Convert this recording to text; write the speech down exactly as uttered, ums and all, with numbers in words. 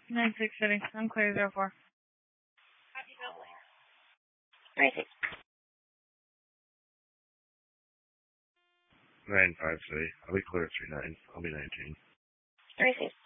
Nine six City. I'm clear zero four. Three six. Nine five City. I'll be clear at three nine. I'll be nineteen. Three six.